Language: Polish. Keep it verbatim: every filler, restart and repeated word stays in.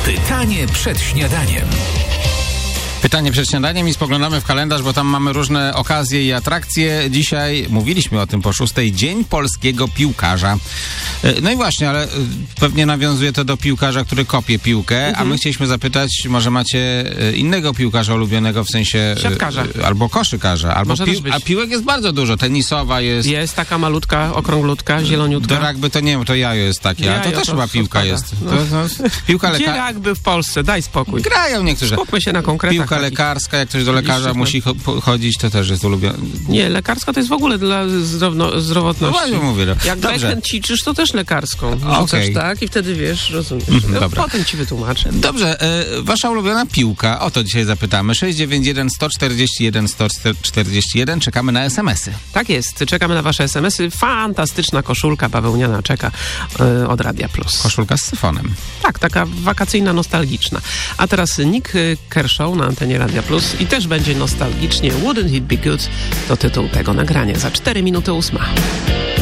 Pytanie przed śniadaniem. Pytanie przed śniadaniem i spoglądamy w kalendarz, bo tam mamy różne okazje i atrakcje. Dzisiaj mówiliśmy o tym po szóstej. Dzień polskiego piłkarza. No i właśnie, ale pewnie nawiązuje to do piłkarza, który kopie piłkę, mhm. a my chcieliśmy zapytać, może macie innego piłkarza ulubionego, w sensie... Siatkarza. Albo koszykarza. Albo pił, a piłek jest bardzo dużo. Tenisowa jest... Jest taka malutka, okrąglutka, zieloniutka. Do rugby to nie wiem, to jajo jest takie, jajo, ale to też to chyba piłka jest. No. To, to, piłka Gdzie leka... rugby w Polsce? Daj spokój. Grają niektórzy. Skupmy się na konkretach. Piłka lekarska, jak ktoś do lekarza musi cho- chodzić, to też jest ulubione. Nie, lekarska to jest w ogóle dla zdrowno- zdrowotności. No właśnie mówię. No. Jak backhand ćwiczysz, to też lekarską. Rzucasz okay. tak i wtedy wiesz, rozumiesz. Mm, no, potem ci wytłumaczę. Dobrze, e, wasza ulubiona piłka, o to dzisiaj zapytamy. sześć dziewięć jeden, sto czterdzieści jeden, sto czterdzieści jeden. Czekamy na es em esy. Tak jest, czekamy na wasze es em esy. Fantastyczna koszulka bawełniana czeka e, od Radia Plus. Koszulka z syfonem. Tak, taka wakacyjna, nostalgiczna. A teraz Nick Kershaw na antenie Radia Plus i też będzie nostalgicznie. Wouldn't it be good? To tytuł tego nagrania. Za cztery minuty ósma.